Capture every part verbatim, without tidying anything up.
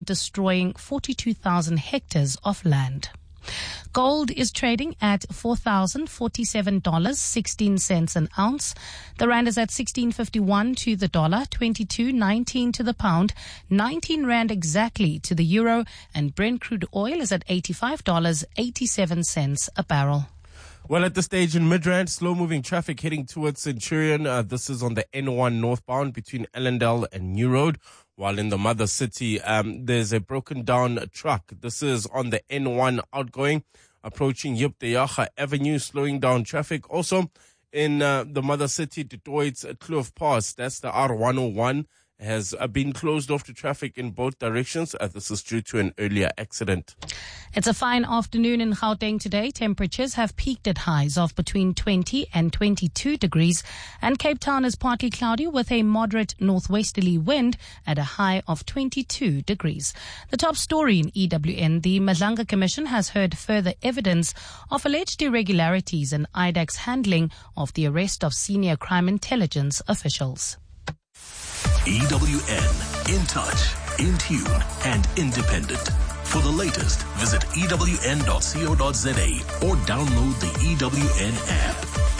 destroying forty-two thousand hectares of land. Gold is trading at four thousand forty-seven dollars and sixteen cents an ounce. The rand is at sixteen fifty-one to the dollar, twenty-two nineteen to the pound, nineteen rand exactly to the euro, and Brent crude oil is at eighty-five dollars and eighty-seven cents a barrel. Well, at this stage in Midrand, slow-moving traffic heading towards Centurion. Uh, this is on the N one northbound between Ellendale and New Road. While in the mother city, um, there's a broken down truck. This is on the N one outgoing, approaching Yipteyacha Avenue, slowing down traffic. Also in uh, the mother city, Du Toit's Kloof Pass, that's the R one oh one, has uh, been closed off to traffic in both directions. Uh, this is due to an earlier accident. It's a fine afternoon in Gauteng today. Temperatures have peaked at highs of between twenty and twenty-two degrees. And Cape Town is partly cloudy with a moderate northwesterly wind at a high of twenty-two degrees. The top story in E W N, the Madlanga Commission has heard further evidence of alleged irregularities in I D A C's handling of the arrest of senior crime intelligence officials. E W N, in touch, in tune, and independent. For the latest, visit E W N dot co dot za or download the E W N app.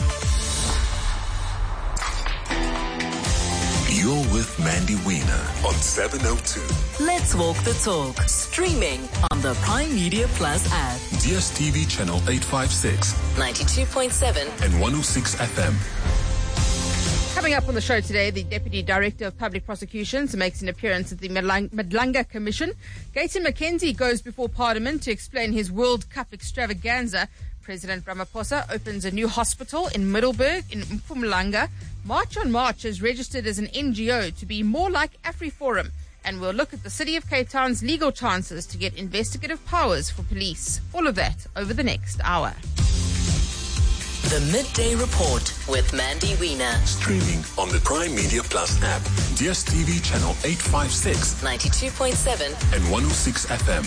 You're with Mandy Wiener on seven oh two. Let's walk the talk. Streaming on the Prime Media Plus app. D S T V channel eight fifty-six, ninety-two point seven, and one oh six F M. Coming up on the show today, the Deputy Director of Public Prosecutions makes an appearance at the Madlanga Commission. Gayton McKenzie goes before Parliament to explain his World Cup extravaganza. President Ramaphosa opens a new hospital in Middelburg in Mpumalanga. March on March is registered as an N G O to be more like AfriForum. And we'll look at the City of Cape Town's legal chances to get investigative powers for police. All of that over the next hour. The Midday Report with Mandy Wiener. Streaming on the Prime Media Plus app, D S T V channel eight fifty-six, ninety-two point seven, and one oh six F M.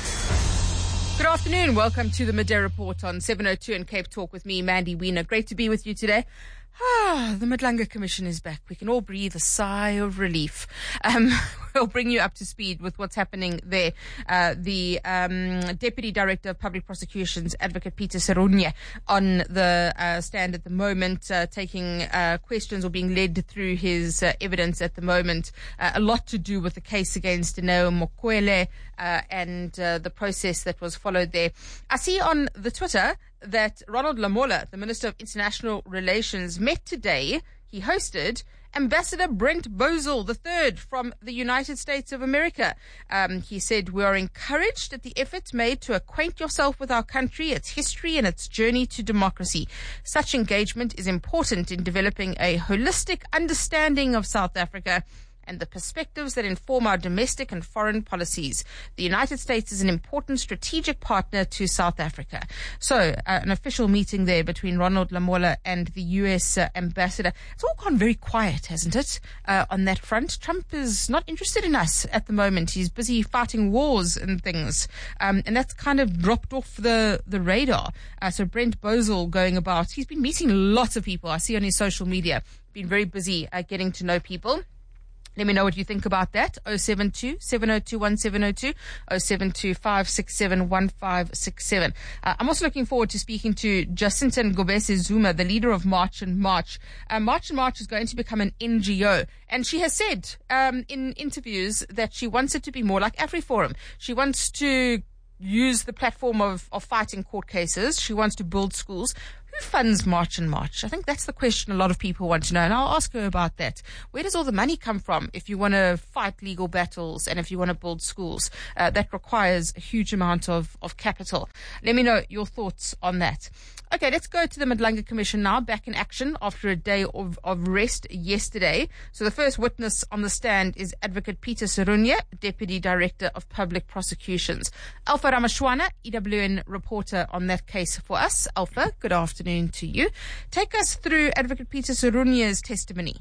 Good afternoon. Welcome to the Midday Report on seven oh two and Cape Talk with me, Mandy Wiener. Great to be with you today. Ah, the Madlanga Commission is back. We can all breathe a sigh of relief. Um, we'll bring you up to speed with what's happening there. Uh, the um, Deputy Director of Public Prosecutions, Advocate Peter Serunye, on the uh, stand at the moment, uh, taking uh, questions or being led through his uh, evidence at the moment. Uh, a lot to do with the case against Dineo Mokwele uh, and uh, the process that was followed there. I see on the Twitter that Ronald Lamola, the Minister of International Relations, met today. He hosted Ambassador Brent Bozell the third from the United States of America. Um, he said, "We are encouraged at the efforts made to acquaint yourself with our country, its history, and its journey to democracy. Such engagement is important in developing a holistic understanding of South Africa and the perspectives that inform our domestic and foreign policies. The United States is an important strategic partner to South Africa." So, uh, an official meeting there between Ronald Lamola and the U S uh, ambassador. It's all gone very quiet, hasn't it, uh, on that front? Trump is not interested in us at the moment. He's busy fighting wars and things. Um, and that's kind of dropped off the, the radar. Uh, so Brent Bozell going about, he's been meeting lots of people. I see on his social media, been very busy uh, getting to know people. Let me know what you think about that. oh seven two, seven oh two, one seven oh two, oh seven two, five six seven, one five six seven. Uh, I'm also looking forward to speaking to Jacinta Ngobese Zuma, the leader of March and March. Uh, March and March is going to become an N G O. And she has said um, in interviews that she wants it to be more like AfriForum. She wants to use the platform of, of fighting court cases. She wants to build schools. Who funds March and March? I think that's the question a lot of people want to know, and I'll ask her about that. Where does all the money come from if you want to fight legal battles and if you want to build schools? Uh, that requires a huge amount of, of capital. Let me know your thoughts on that. Okay, let's go to the Madlanga Commission now, back in action after a day of, of rest yesterday. So the first witness on the stand is Advocate Peter Serunye, Deputy Director of Public Prosecutions. Alpha Ramashwana, E W N reporter on that case for us. Alpha, good afternoon to you. Take us through Advocate Peter Serunye's testimony.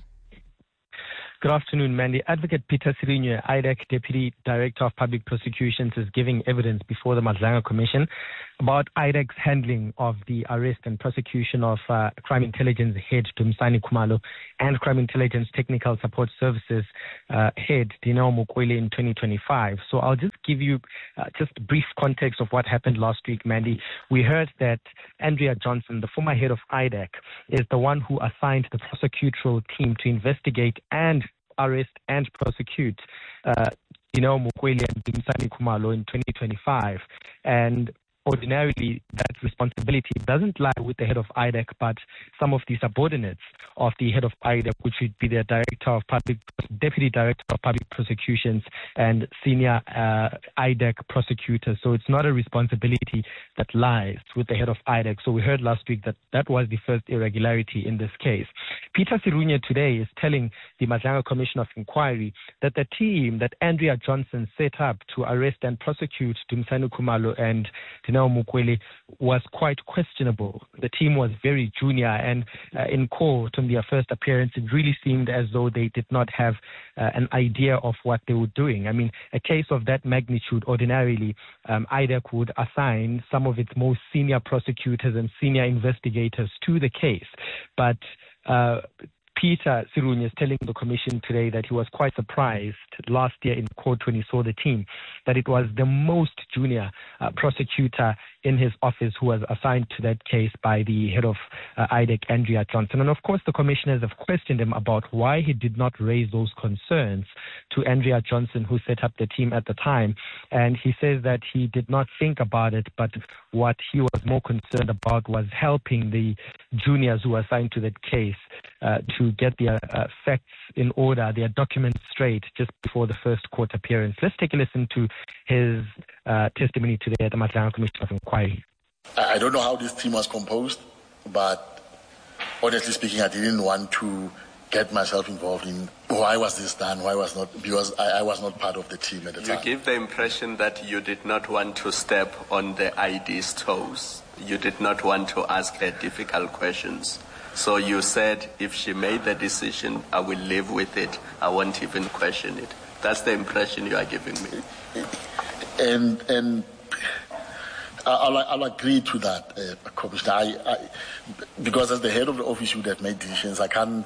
Good afternoon, Mandy. Advocate Peter Serunye, I D A C Deputy Director of Public Prosecutions, is giving evidence before the Madlanga Commission. about I D E C's handling of the arrest and prosecution of uh, Crime Intelligence Head Dumisani Khumalo and Crime Intelligence Technical Support Services uh, Head Dineo Mukwele in twenty twenty-five. So I'll just give you uh, just brief context of what happened last week, Mandy. We heard that Andrea Johnson, the former head of I D E C, is the one who assigned the prosecutorial team to investigate and arrest and prosecute uh, Dineo Mukwele and Dumisani Khumalo in twenty twenty-five. And ordinarily, that responsibility doesn't lie with the head of I D E C, but some of the subordinates of the head of I D E C, which would be the director of public, deputy director of public prosecutions, and senior uh, I D E C prosecutors. So it's not a responsibility that lies with the head of I D E C. So we heard last week that that was the first irregularity in this case. Peter Sirunye today is telling the Madlanga Commission of Inquiry that the team that Andrea Johnson set up to arrest and prosecute Dumisani Khumalo and Dineo Mukwele was quite questionable. The team was very junior, and uh, in court on their first appearance, it really seemed as though they did not have uh, an idea of what they were doing. I mean, a case of that magnitude, ordinarily, um, I D E C would assign some of its most senior prosecutors and senior investigators to the case. But uh, Peter Sirunye is telling the commission today that he was quite surprised last year in court when he saw the team, that it was the most junior uh, prosecutor in his office who was assigned to that case by the head of uh, I D E C, Andrea Johnson. And of course, the commissioners have questioned him about why he did not raise those concerns to Andrea Johnson, who set up the team at the time. And he says that he did not think about it, but what he was more concerned about was helping the juniors who were assigned to that case uh, to get their uh, facts in order, their documents straight just before the first court appearance. Let's take a listen to his uh, testimony today at the Madlanga Commission of Inquiry. I don't know how this team was composed, but honestly speaking, I didn't want to get myself involved in why was this done, why was not, because I, I was not part of the team at the you time. You give the impression that you did not want to step on the I D's toes. You did not want to ask her difficult questions. So you said, if she made the decision, I will live with it. I won't even question it. That's the impression you are giving me. And and I'll, I'll agree to that, uh, Commissioner. I, I, because as the head of the office, you that made decisions, I can't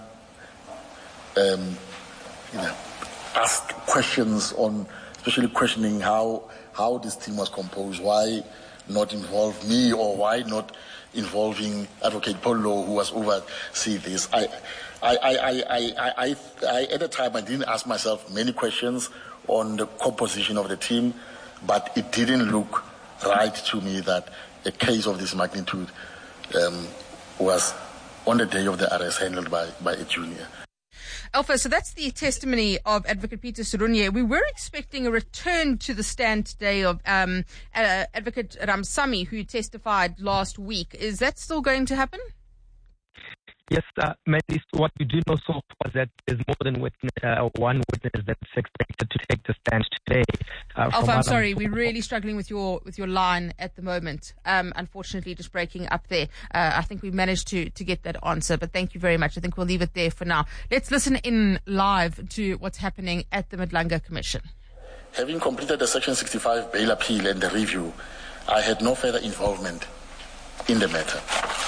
um, you know, ask questions on, especially questioning how how this team was composed, why not involve me, or why not involving Advocate Paul Law, who was oversee this. I, I, I, I, I, I, I, at the time, I didn't ask myself many questions on the composition of the team, but it didn't look right to me that a case of this magnitude um, was, on the day of the arrest, handled by, by a junior. Alpha, so that's the testimony of Advocate Peter Sirunye. We were expecting a return to the stand today of um, uh, Advocate Ramsamy, who testified last week. Is that still going to happen? Yes, uh, Mandy, what we do know so far is that there's more than witness, uh, one witness that's expected to take the stand today. Uh, Alpha, I'm sorry, we're really struggling with your with your line at the moment. Um, unfortunately, just breaking up there. Uh, I think we managed to to get that answer, but thank you very much. I think we'll leave it there for now. Let's listen in live to what's happening at the Madlanga Commission. Having completed the Section sixty-five bail appeal and the review, I had no further involvement in the matter.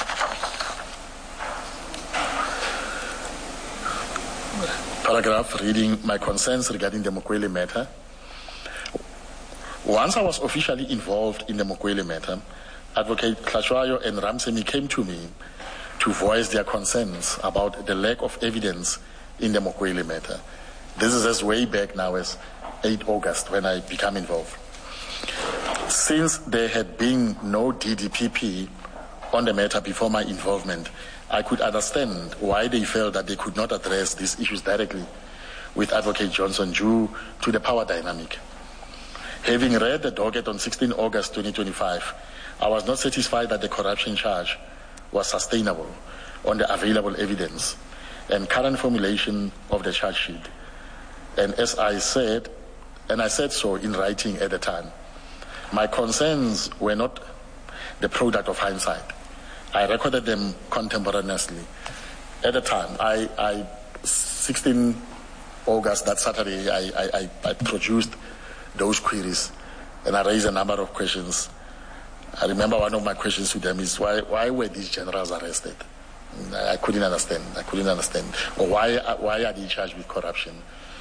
Paragraph reading my concerns regarding the Mukwele matter. Once I was officially involved in the Mukwele matter, Advocate Hlashwayo and Ramsamy came to me to voice their concerns about the lack of evidence in the Mukwele matter. This is as way back now as the eighth of August when I became involved. Since there had been no D D P P on the matter before my involvement, I could understand why they felt that they could not address these issues directly with Advocate Johnson due to the power dynamic. Having read the docket on sixteenth of August twenty twenty-five, I was not satisfied that the corruption charge was sustainable on the available evidence and current formulation of the charge sheet. And as I said, and I said so in writing at the time, my concerns were not the product of hindsight. I recorded them contemporaneously. At the time, I, I sixteenth of August, that Saturday, I, I, I produced those queries and I raised a number of questions I remember one of my questions to them is why why were these generals arrested? I couldn't understand. I couldn't understand. Or why why are they charged with corruption?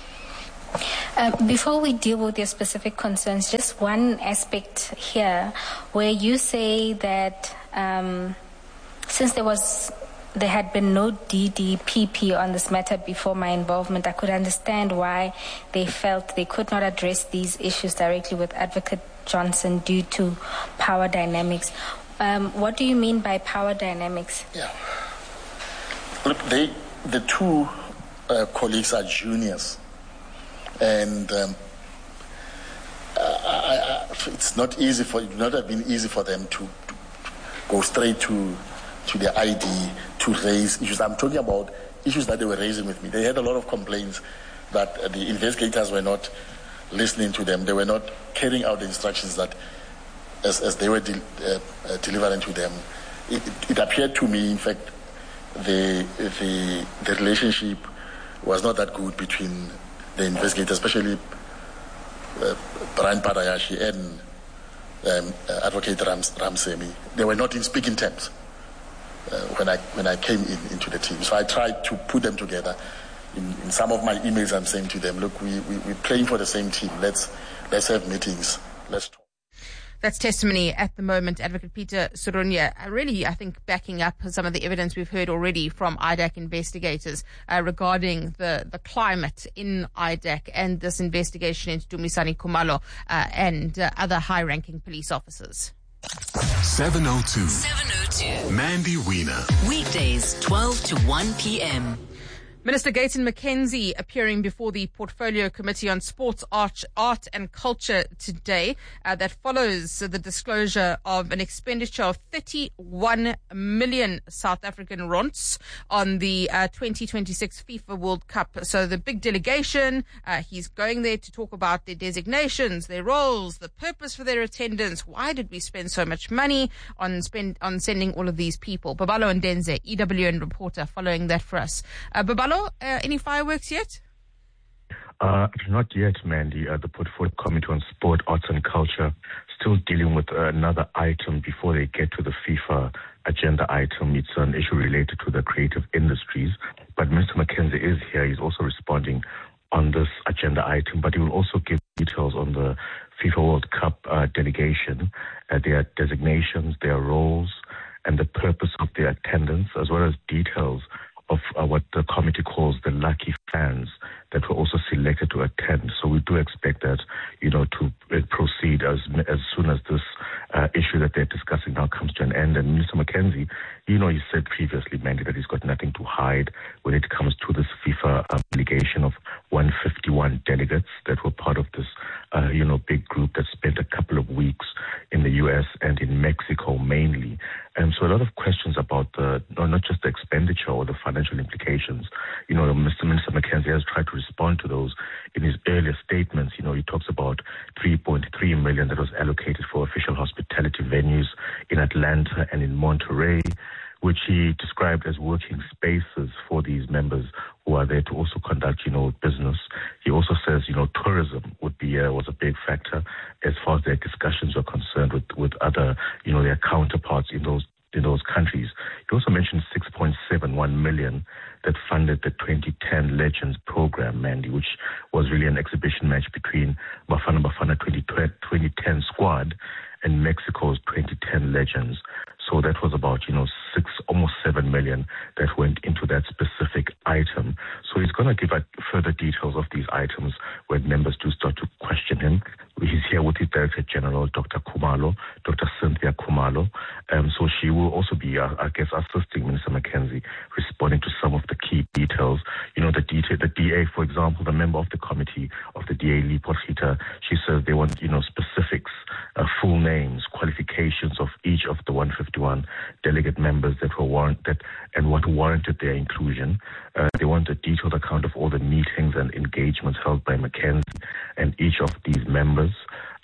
Uh, before we deal with your specific concerns, just one aspect here where you say that um, since there was there had been no D D P P on this matter before my involvement, I could understand why they felt they could not address these issues directly with Advocate Johnson due to power dynamics. Um, what do you mean by power dynamics? Yeah. Look, they, the two uh, colleagues are juniors, and um, I, I, it's not easy for it would not have been easy for them to, to go straight to to the I D to raise issues. I'm talking about issues that they were raising with me. They had a lot of complaints that uh, the investigators were not listening to them. They were not carrying out the instructions that, as, as they were de- uh, uh, delivering to them. It, it, it appeared to me, in fact, the, the the relationship was not that good between the investigators, especially uh, Brian Parayashi and um, uh, Advocate Rams, Ramsemi. They were not in speaking terms uh, when I when I came in into the team. So I tried to put them together. In, in some of my emails, I'm saying to them, look, we, we, we're playing for the same team. Let's let's have meetings. Let's talk. That's testimony at the moment. Advocate Peter Surunya, really, I think, backing up some of the evidence we've heard already from I D A C investigators uh, regarding the, the climate in I D A C and this investigation into Dumisani Khumalo uh, and uh, other high-ranking police officers. seven oh two. seven oh two. Mandy Wiener. Weekdays, twelve to one p.m. Minister Gayton McKenzie appearing before the Portfolio Committee on Sports, Art, Art and Culture today. Uh, that follows the disclosure of an expenditure of thirty-one million South African rands on the uh, twenty twenty-six FIFA World Cup. So the big delegation, uh, he's going there to talk about their designations, their roles, the purpose for their attendance. Why did we spend so much money on spend on sending all of these people? Babalo Ndenze, E W N reporter, following that for us. Uh, Babalo, Uh, any fireworks yet? Uh, not yet, Mandy. Uh, the Portfolio Committee on Sport, Arts and Culture still dealing with uh, another item before they get to the FIFA agenda item. It's an issue related to the creative industries. But Mister McKenzie is here. He's also responding on this agenda item, but he will also give details on the FIFA World Cup uh, delegation, uh, their designations, their roles, and the purpose of their attendance, as well as details of uh, what the committee calls the lucky fans that were also selected to attend. So we do expect that, you know, to uh, proceed as as soon as this uh, issue that they're discussing now comes to an end. And Minister McKenzie, you know, he said previously, Mandy, that he's got nothing to hide when it comes to this FIFA uh, delegation of one hundred fifty-one delegates that were part of this, uh, you know, big group that spent a couple of weeks in the U S and in Mexico mainly. And so a lot of questions about the, not just the expenditure or the financial implications. You know, Mister Minister McKenzie has tried to respond to those in his earlier statements. You know, he talks about three point three million that was allocated for official hospitality venues in Atlanta and in Monterrey, which he described as working spaces for these members who are there to also conduct, you know, business. He also says, you know, tourism would be uh, was a big factor as far as their discussions are concerned with, with other, you know, their counterparts in those in those countries. He also mentioned six point seven one million that funded the twenty ten Legends program, Mandy, which was really an exhibition match between Bafana Bafana twenty ten squad and Mexico's twenty ten Legends. So that was about, you know, six, almost seven million that went into that specific item. So he's going to give out further details of these items when members do start to question him. He's here with his Director General, Doctor Khumalo, Doctor Cynthia Khumalo. Um, so she will also be, uh, I guess, assisting Minister McKenzie, responding to some of the key details. You know, the detail, the D A, for example, the member of the committee of the D A, Lee Porchita, she says they want, you know, specifics, uh, full names, qualifications of each of the one hundred fifty-one delegate members that were warranted and what warranted their inclusion. Uh, they want a detailed account of all the meetings and engagements held by McKenzie and each of these members.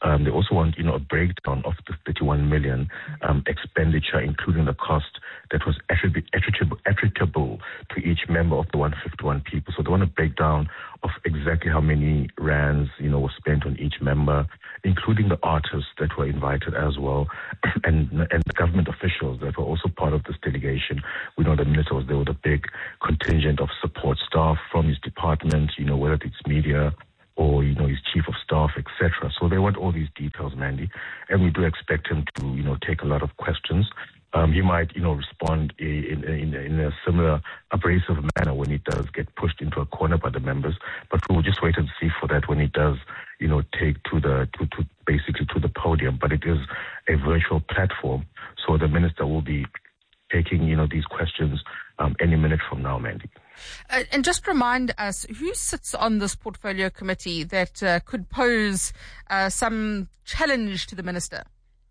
Um, they also want, you know, a breakdown of the thirty-one million um, expenditure, including the cost that was attrib- attributable, attributable to each member of the one hundred fifty-one people. So they want a breakdown of exactly how many rands, you know, were spent on each member, including the artists that were invited as well, and and the government officials that were also part of this delegation. We know the minister was there with a big contingent of support staff from his department, you know, whether it's media or, you know, his chief of staff, et cetera. So they want all these details, Mandy, and we do expect him to, you know, take a lot of questions. Um, he might, you know, respond in, in, in a similar abrasive manner when he does get pushed into a corner by the members. But we'll just wait and see for that when he does, you know, take to the to, to basically to the podium. But it is a virtual platform, so the minister will be taking, you know, these questions um, any minute from now, Mandy. Uh, and just remind us, who sits on this portfolio committee that uh, could pose uh, some challenge to the minister?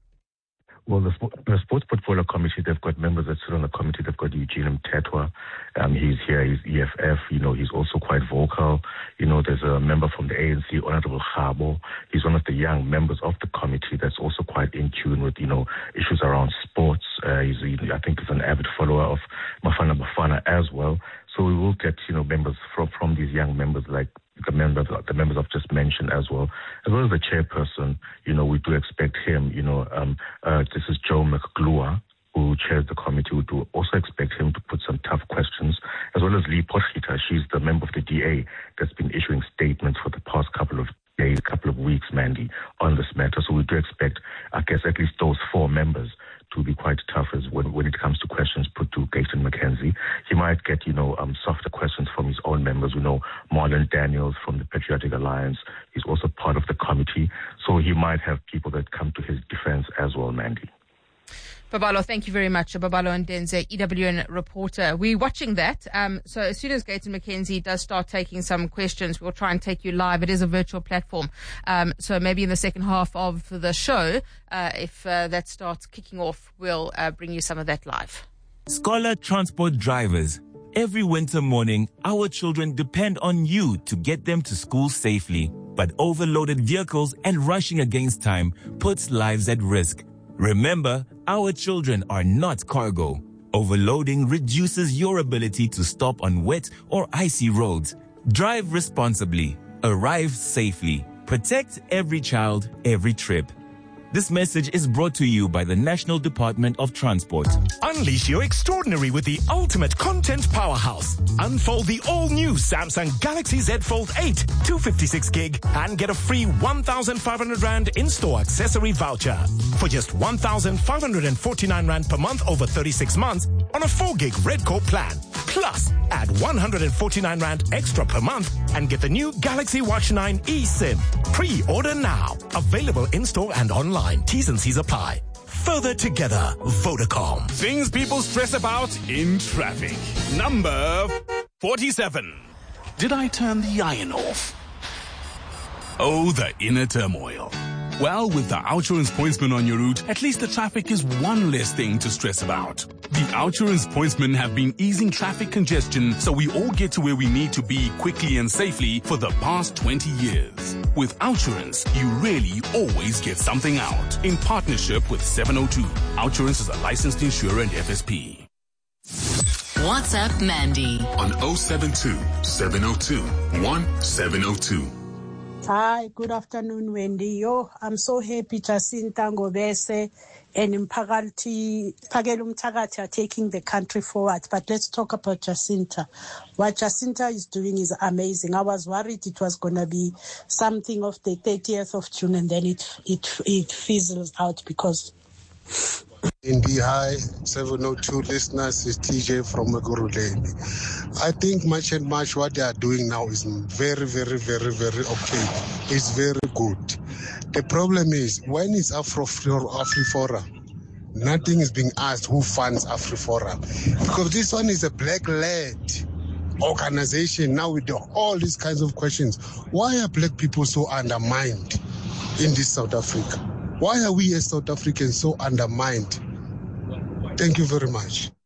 Well, the, the Sports Portfolio Committee, they've got members that sit on the committee. They've got Eugene Mtetwa. Um, he's here. He's E F F. You know, he's also quite vocal. You know, there's a member from the A N C, Honorable Khabo. He's one of the young members of the committee that's also quite in tune with, you know, issues around sports. Uh, he's, I think he's an avid follower of Bafana Bafana as well. So we will get, you know, members from, from these young members like the members, the members I've just mentioned as well, as well as the chairperson. You know, we do expect him, you know, um, uh, this is Joe McGlua, who chairs the committee. We do also expect him to put some tough questions, as well as Lee Potgieter. She's the member of the D A that's been issuing statements for the past couple of days, couple of weeks, Mandy, on this matter. So we do expect, I guess, at least those four members to be quite tough as when, when it comes to questions put to Gayton McKenzie. He might get, you know, um, softer questions from his own members. We know Marlon Daniels from the Patriotic Alliance is also part of the committee. So he might have people that come to his defense as well, Mandy. Babalo, thank you very much. Babalo Ndenze, E W N reporter. We're watching that. Um, so as soon as Gayton McKenzie does start taking some questions, we'll try and take you live. It is a virtual platform. Um, so maybe in the second half of the show, uh, if uh, that starts kicking off, we'll uh, bring you some of that live. Scholar Transport drivers. Every winter morning, our children depend on you to get them to school safely. But overloaded vehicles and rushing against time puts lives at risk. Remember, our children are not cargo. Overloading reduces your ability to stop on wet or icy roads. Drive responsibly. Arrive safely. Protect every child, every trip. This message is brought to you by the National Department of Transport. Unleash your extraordinary with the ultimate content powerhouse. Unfold the all-new Samsung Galaxy Z Fold eight, two fifty-six gig, and get a free one thousand five hundred rand in-store accessory voucher. For just one thousand five hundred forty-nine rand per month over thirty-six months on a four gig Redcore plan. Plus, add one hundred forty-nine rand extra per month and get the new Galaxy Watch nine eSIM. Pre-order now. Available in-store and online. T's and C's apply. Further together, Vodacom. Things people stress about in traffic. Number forty-seven. Did I turn the iron off? Oh, the inner turmoil. Well, with the Outsurance Pointsman on your route, at least the traffic is one less thing to stress about. The Outsurance Pointsmen have been easing traffic congestion so we all get to where we need to be quickly and safely for the past twenty years. With Outsurance, you really always get something out. In partnership with seven oh two. Outsurance is a licensed insurer and F S P. WhatsApp Mandy on oh seven two, seven oh two, one seven oh two. Hi, good afternoon, Wendy. Yo, I'm so happy Jacinta Ngobese and Mpakati, Phakela Mthakathi are taking the country forward. But let's talk about Jacinta. What Jacinta is doing is amazing. I was worried it was going to be something of the thirtieth of June and then it it it fizzles out because... Indy, hi, seven oh two listeners, is T J from Maguruleni. I think much and much what they are doing now is very, very, very, very okay. It's very good. The problem is, when it's AfriFora, nothing is being asked who funds AfriFora. Because this one is a black-led organization now with the, all these kinds of questions. Why are black people so undermined in this South Africa? Why are we as South Africans so undermined? Thank you very much.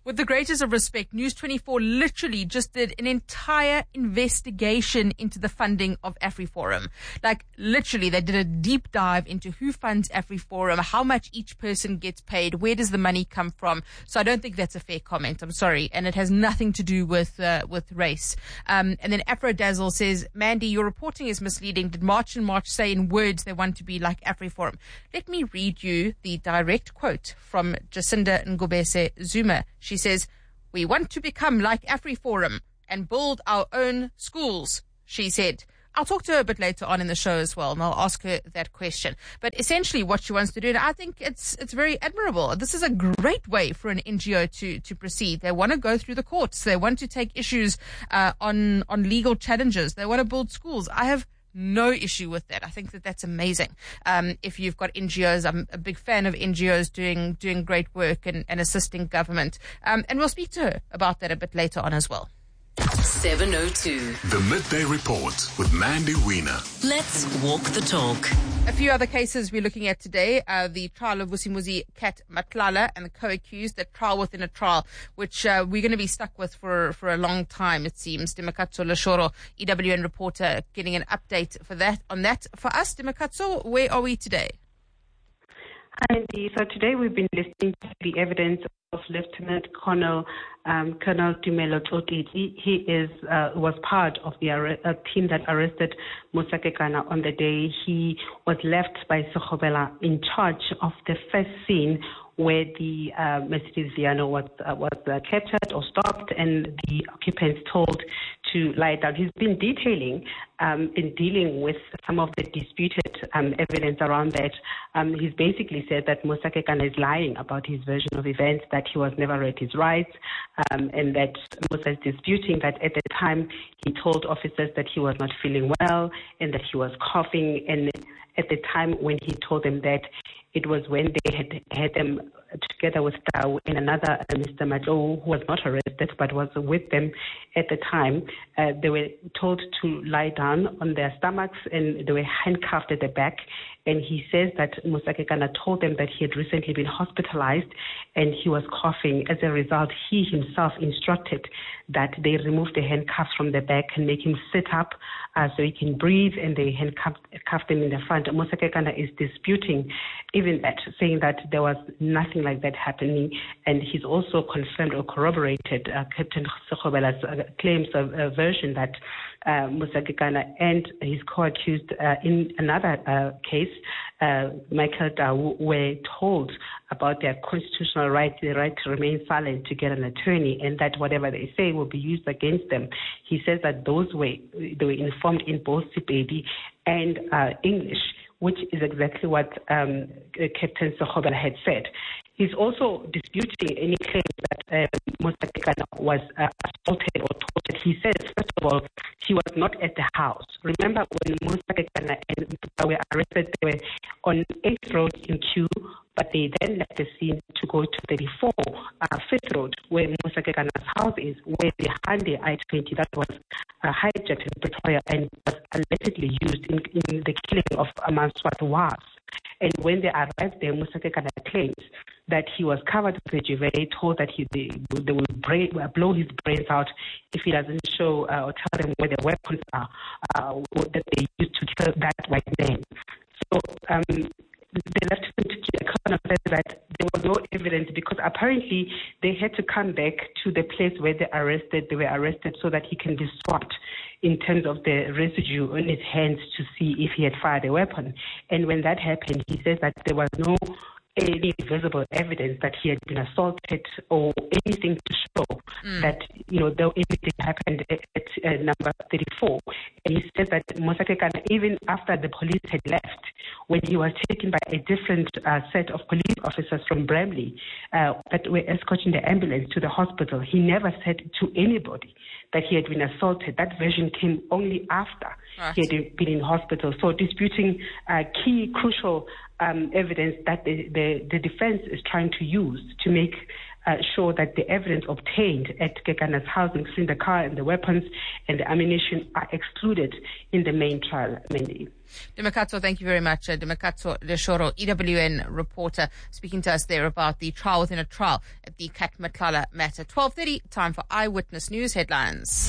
With the greatest of respect, News twenty-four literally just did an entire investigation into the funding of AfriForum. Like, literally, they did a deep dive into who funds AfriForum, how much each person gets paid, where does the money come from. So I don't think that's a fair comment. I'm sorry. And it has nothing to do with uh, with race. Um, and then Afrodazzle says, Mandy, your reporting is misleading. Did March and March say in words they want to be like AfriForum? Let me read you the direct quote from Jacinda Ngobese Zuma. She says, we want to become like AfriForum and build our own schools, she said. I'll talk to her a bit later on in the show as well, and I'll ask her that question. But essentially what she wants to do, and I think it's it's very admirable. This is a great way for an N G O to, to proceed. They want to go through the courts. They want to take issues uh, on, on legal challenges. They want to build schools. I have no issue with that. I think that that's amazing. Um, if you've got N G Os, I'm a big fan of N G Os doing doing great work and, and assisting government. Um, and we'll speak to her about that a bit later on as well. seven oh two. The Midday Report with Mandy Wiener. Let's walk the talk. A few other cases we're looking at today. Uh, the trial of Vusimuzi Kat Matlala and the co-accused, that trial within a trial, which uh, we're going to be stuck with for for a long time, it seems. Dimakatso Lashoro, E W N reporter, getting an update for that on that. For us, Dimakatso, where are we today? Hi, Andy. So today we've been listening to the evidence of Lieutenant Colonel um, Colonel Tumelo Tokiti. He is uh, was part of the arre- uh, team that arrested Musa Kekana on the day he was left by Sekgobela in charge of the first scene where the uh, Mercedes Viano was uh, was uh, captured or stopped, and the occupants told to lie down. He's been detailing um, in dealing with some of the disputed um, evidence around that. Um, he's basically said that Musa Kekana is lying about his version of events, that he was never read his rights, um, and that Musa is disputing that at the time he told officers that he was not feeling well and that he was coughing, and at the time when he told them that, it was when they had had them together with Tau and another uh, Mister Majo, who was not arrested but was with them at the time. Uh, they were told to lie down on their stomachs and they were handcuffed at the back. And he says that Musa Kekana told them that he had recently been hospitalized and he was coughing. As a result, he himself instructed that they remove the handcuffs from the back and make him sit up uh, so he can breathe, and they handcuffed cuffed him in the front. Musa Kekana is disputing even that, saying that there was nothing like that happening, and he's also confirmed or corroborated uh, Captain Sekgobela's uh, claims of uh, version that uh, Musa Kekana and his co-accused uh, in another uh, case, uh, Michael Tau, were told about their constitutional right, the right to remain silent, to get an attorney, and that whatever they say will be used against them. He says that those were, they were informed in both Sepedi and uh, English, which is exactly what um, Captain Sekgobela had said. He's also disputing any claims that uh, Musa Kekana was uh, assaulted or tortured. He says, first of all, he was not at the house. Remember when Musa Kekana and Musa were arrested, they were on eighth Road in Q, but they then left the scene to go to thirty-four uh, fifth Road, where Musa Kekana's house is, where the Hyundai i twenty that was uh, hijacked in Pretoria and was allegedly used in, in the killing of Amanswat was. And when they arrived there, Musa Kekana claims that he was covered with a duvet, told that he, they, they will brain, blow his brains out if he doesn't show uh, or tell them where the weapons are uh, that they used to kill that white man. So um, the lieutenant colonel said that there was no evidence because apparently they had to come back to the place where they arrested. They were arrested so that he can be swabbed in terms of the residue on his hands to see if he had fired a weapon. And when that happened, he says that there was no any visible evidence that he had been assaulted or anything to show mm. that, you know, though everything happened at, at uh, number thirty-four. And he says that Musa Kekana, even after the police had left, when he was taken by a different uh, set of police officers from Bramley uh, that were escorting the ambulance to the hospital, he never said to anybody that he had been assaulted. That version came only after right. he had been in hospital. So disputing uh, key, crucial um, evidence that the, the, the defense is trying to use to make uh, show that the evidence obtained at Kekana's house, including the car and the weapons and the ammunition, are excluded in the main trial. Mandy. Demakatso, thank you very much. Uh, Demakatso Leshoro, E W N reporter, speaking to us there about the trial within a trial at the Kat Matlala matter. twelve thirty, time for Eyewitness News headlines.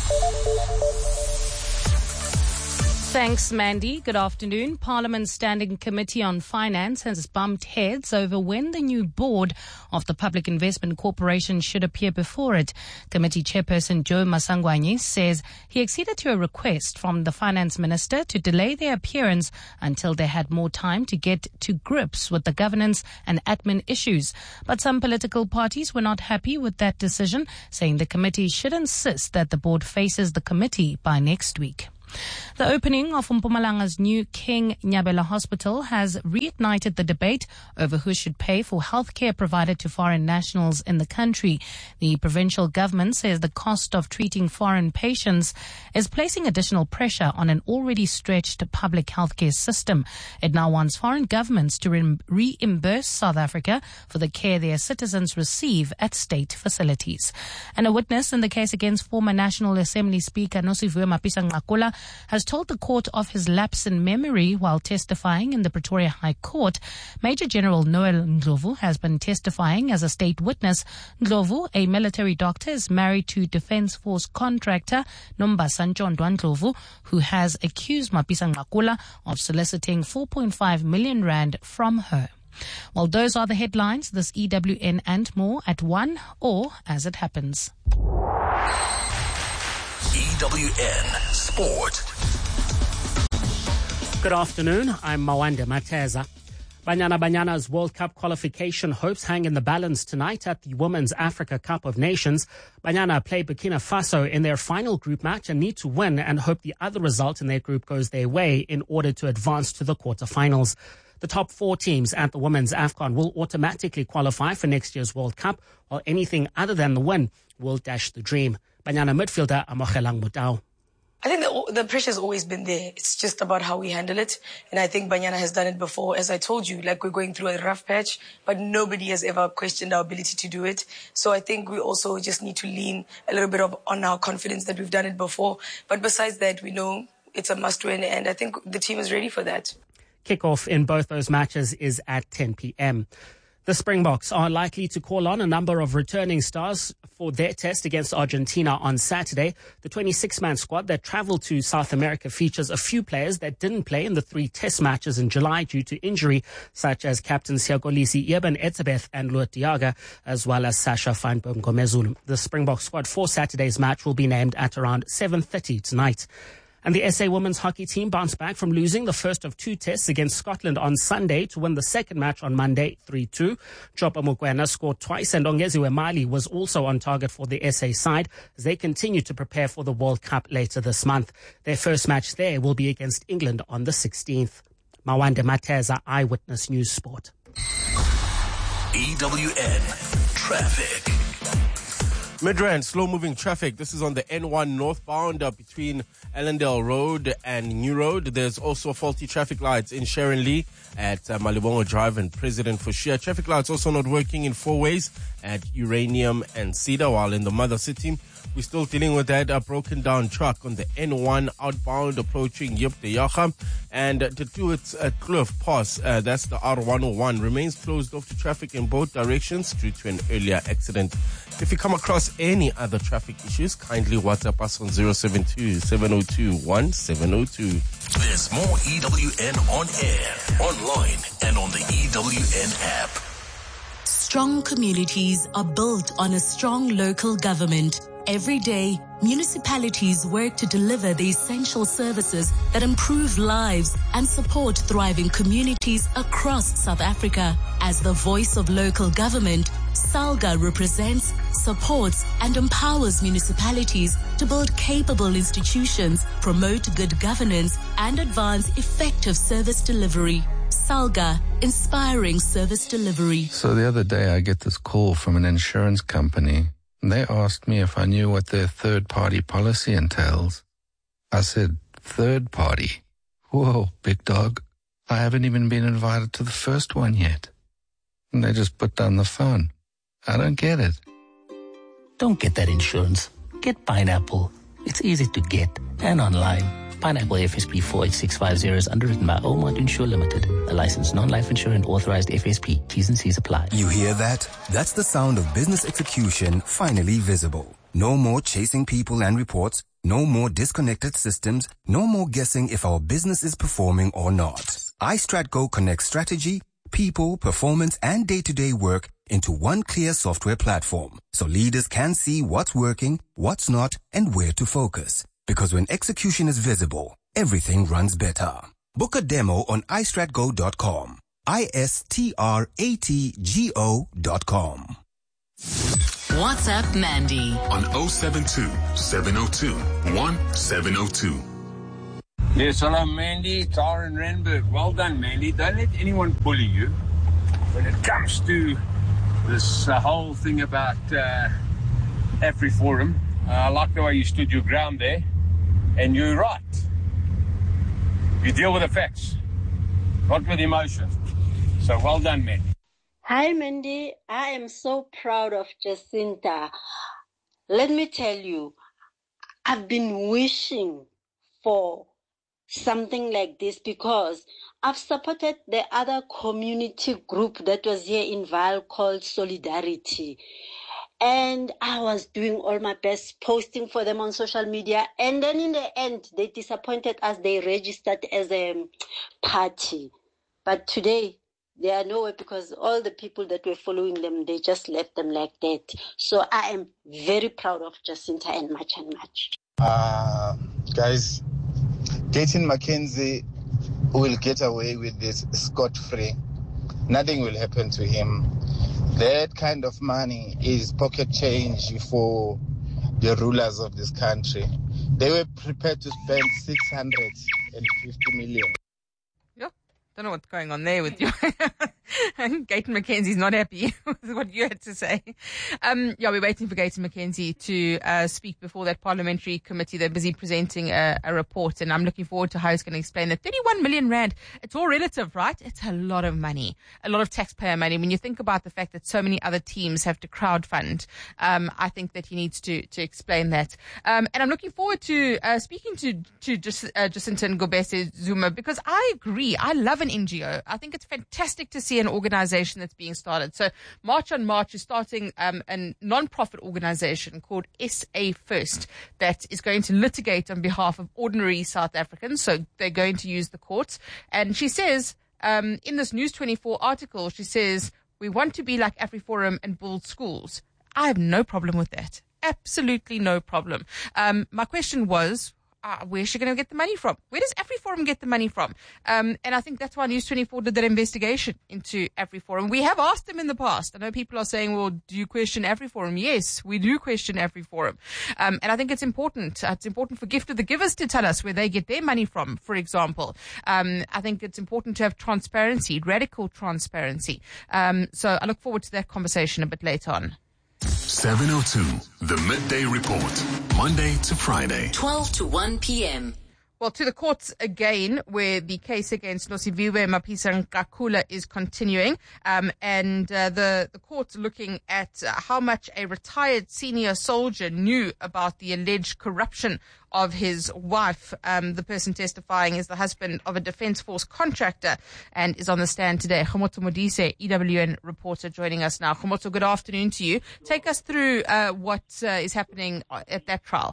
Thanks, Mandy. Good afternoon. Parliament's Standing Committee on Finance has bumped heads over when the new board of the Public Investment Corporation should appear before it. Committee Chairperson Joe Masangwani says he acceded to a request from the Finance Minister to delay their appearance until they had more time to get to grips with the governance and admin issues. But some political parties were not happy with that decision, saying the committee should insist that the board faces the committee by next week. The opening of Mpumalanga's new King Nyabela Hospital has reignited the debate over who should pay for healthcare provided to foreign nationals in the country. The provincial government says the cost of treating foreign patients is placing additional pressure on an already stretched public healthcare system. It now wants foreign governments to re- reimburse South Africa for the care their citizens receive at state facilities. And a witness in the case against former National Assembly Speaker Nosiviwe Mapisa-Nqakula has told the court of his lapse in memory while testifying in the Pretoria High Court. Major General Noel Ndlovu has been testifying as a state witness. Ndlovu, a military doctor, is married to Defence Force contractor Nombasa Ntshondwa Ndlovu, who has accused Mapisa-Nqakula of soliciting four point five million rand from her. Well, those are the headlines. This E W N and more at one or as it happens. E W N Sport. Good afternoon. I'm Mawande Mateza. Banyana Banyana's World Cup qualification hopes hang in the balance tonight at the Women's Africa Cup of Nations. Banyana play Burkina Faso in their final group match and need to win and hope the other result in their group goes their way in order to advance to the quarterfinals. The top four teams at the Women's AFCON will automatically qualify for next year's World Cup, while anything other than the win will dash the dream. Banyana midfielder Amogelang Mutau. I think the, the pressure's always been there. It's just about how we handle it. And I think Banyana has done it before. As I told you, like we're going through a rough patch, but nobody has ever questioned our ability to do it. So I think we also just need to lean a little bit of, on our confidence that we've done it before. But besides that, we know it's a must win, and I think the team is ready for that. Kickoff in both those matches is at ten p.m. The Springboks are likely to call on a number of returning stars for their test against Argentina on Saturday. The twenty-six man squad that travelled to South America features a few players that didn't play in the three test matches in July due to injury, such as captain Siyakolisi Eben Etzebeth and Luat Diaga, as well as Sasha Feinberg Gomezulu. The Springbok squad for Saturday's match will be named at around seven thirty tonight. And the S A women's hockey team bounced back from losing the first of two tests against Scotland on Sunday to win the second match on Monday, three two. Chopa Mokoena scored twice, and Ongeziwe Mali was also on target for the S A side as they continue to prepare for the World Cup later this month. Their first match there will be against England on the sixteenth. Mawande Mateza, Eyewitness News Sport. E W N Traffic. Midrand, slow-moving traffic. This is on the N one northbound uh, between Allendale Road and New Road. There's also faulty traffic lights in Sharon Lee at uh, Malibongo Drive and President Fushia. Traffic lights also not working in four ways at Uranium and Cedar, while in the mother city, we're still dealing with that uh, broken down truck on the N one outbound approaching Yip de Yacha, and uh, to do its uh, Kloof Pass, uh, that's the R one oh one, remains closed off to traffic in both directions due to an earlier accident. If you come across any other traffic issues, kindly WhatsApp us on zero seven two, seven oh two, one seven oh two. There's more E W N on air, online, and on the E W N app. Strong communities are built on a strong local government. Every day, municipalities work to deliver the essential services that improve lives and support thriving communities across South Africa. As the voice of local government, SALGA represents, supports, and empowers municipalities to build capable institutions, promote good governance, and advance effective service delivery. SALGA, inspiring service delivery. So the other day I get this call from an insurance company, and they asked me if I knew what their third-party policy entails. I said, third party? Whoa, big dog. I haven't even been invited to the first one yet. And they just put down the phone. I don't get it. Don't get that insurance. Get Pineapple. It's easy to get and online. Pineapple F S P four eight six five zero is underwritten by Omart Insure Limited, a licensed non-life insurer and authorized F S P. T's and C's apply. You hear that? That's the sound of business execution finally visible. No more chasing people and reports. No more disconnected systems. No more guessing if our business is performing or not. iStratGo connects strategy, people, performance, and day-to-day work into one clear software platform, so leaders can see what's working, what's not, and where to focus. Because when execution is visible, everything runs better. Book a demo on i strat go dot com. I S T R A T G O dot com. WhatsApp Mandy on oh seven two, seven oh two, one seven oh two. Yes, hello, Mandy. It's Aaron Renberg. Well done, Mandy. Don't let anyone bully you. When it comes to this uh, whole thing about uh, AfriForum, uh, I like the way you stood your ground there. And you're right. You deal with the facts, not with emotion. So well done, Mandy. Hi, Mandy. I am so proud of Jacinta. Let me tell you, I've been wishing for something like this because I've supported the other community group that was here in Vaal called Solidarity. And I was doing all my best, posting for them on social media. And then in the end, they disappointed us. They registered as a party. But today, they are nowhere because all the people that were following them, they just left them like that. So I am very proud of Jacinta and much and much. Uh, guys, Gayton McKenzie will get away with this scot-free. Nothing will happen to him. That kind of money is pocket change for the rulers of this country. They were prepared to spend six hundred fifty million. Yeah, don't know what's going on there with you. Gayton McKenzie's not happy with what you had to say. Um, yeah, we're waiting for Gayton McKenzie to uh, speak before that parliamentary committee. They're busy presenting a, a report, and I'm looking forward to how he's going to explain that. thirty-one million rand, it's all relative, right? It's a lot of money, a lot of taxpayer money. When you think about the fact that so many other teams have to crowdfund, um, I think that he needs to to explain that. Um, and I'm looking forward to uh, speaking to, to Jac- uh, Jacinta Ngobese Zuma, because I agree. I love an N G O. I think it's fantastic to see an organization that's being started. So March on March is starting um, a non-profit organization called S A First that is going to litigate on behalf of ordinary South Africans. So they're going to use the courts. And she says um, in this News twenty-four article, she says, we want to be like AfriForum and build schools. I have no problem with that. Absolutely no problem. Um, my question was, Uh, where's she going to get the money from? Where does AfriForum get the money from? Um, and I think that's why News twenty-four did that investigation into AfriForum. We have asked them in the past. I know people are saying, well, do you question AfriForum? Yes, we do question AfriForum. Um, and I think it's important. Uh, it's important for Gift of the Givers to tell us where they get their money from, for example. Um, I think it's important to have transparency, radical transparency. Um, so I look forward to that conversation a bit later on. seven oh two, the Midday Report, Monday to Friday. twelve to one p.m. Well, to the courts again, where the case against Nosiviwe Mapisa-Nqakula is continuing, um, and uh, the, the court's looking at uh, how much a retired senior soldier knew about the alleged corruption of his wife. Um, the person testifying is the husband of a Defence Force contractor and is on the stand today. Kgomotso Modise, E W N reporter, joining us now. Kgomotso, good afternoon to you. Take us through uh, what uh, is happening at that trial.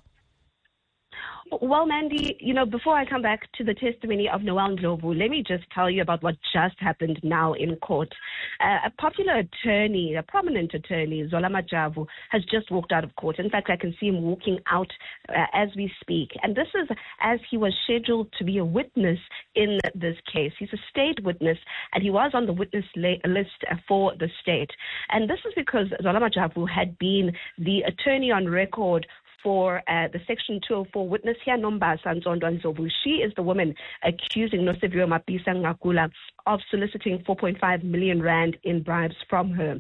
Well, Mandy, you know, before I come back to the testimony of Noel Ndlovu, let me just tell you about what just happened now in court. Uh, a popular attorney, a prominent attorney, Zola Majavu, has just walked out of court. In fact, I can see him walking out uh, as we speak. And this is as he was scheduled to be a witness in this case. He's a state witness, and he was on the witness la- list for the state. And this is because Zola Majavu had been the attorney on record for uh, the Section two oh four witness here, Nombasa Nzondo Ndlovu. She is the woman accusing Nosiviwe Mapisa-Nqakula of soliciting four point five million rand in bribes from her.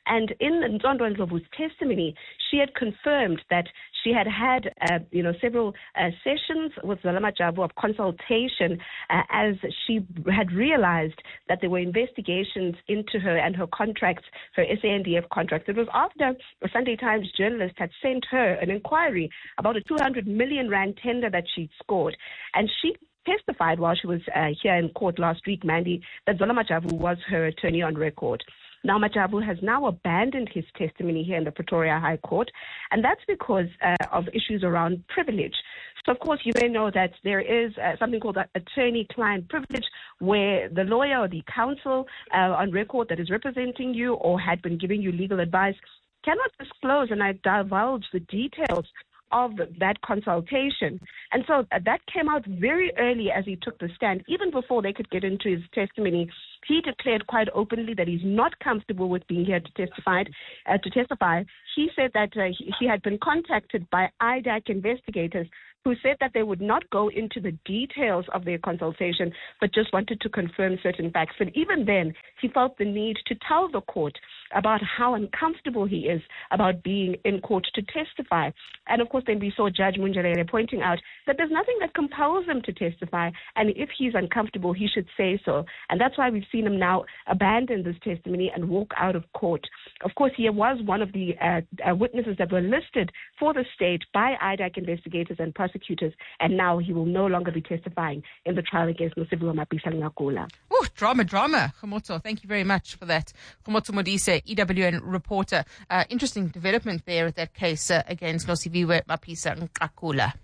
And in Nzondo Ndlovu's testimony, she had confirmed that she had had, uh, you know, several uh, sessions with Zola Majabu of consultation uh, as she had realized that there were investigations into her and her contracts, her S A N D F contracts. It was after a Sunday Times journalist had sent her an inquiry about a two hundred million rand tender that she'd scored. And she testified while she was uh, here in court last week, Mandy, that Zola Majabu was her attorney on record. Now, Majabu has now abandoned his testimony here in the Pretoria High Court, and that's because uh, of issues around privilege. So, of course, you may know that there is uh, something called attorney-client privilege, where the lawyer or the counsel uh, on record that is representing you or had been giving you legal advice cannot disclose and divulge the details of that consultation. And so uh, that came out very early as he took the stand. Even before they could get into his testimony, he declared quite openly that he's not comfortable with being here to testify. Uh, to testify. He said that uh, he, he had been contacted by I D A C investigators who said that they would not go into the details of their consultation, but just wanted to confirm certain facts. But even then, he felt the need to tell the court about how uncomfortable he is about being in court to testify. And of course, then we saw Judge Munjalele pointing out that there's nothing that compels him to testify, and if he's uncomfortable, he should say so. And that's why we've seen him now abandon this testimony and walk out of court. Of course, he was one of the uh, uh, witnesses that were listed for the state by I D A C investigators and prosecutors, and now he will no longer be testifying in the trial against Nosiviwe Mapisa-Nqakula. Oh, drama, drama. Khomotso, thank you very much for that. Khomotso Modise, E W N reporter. Uh, interesting development there at that case uh, against Nosiviwe Mapisa-Nqakula.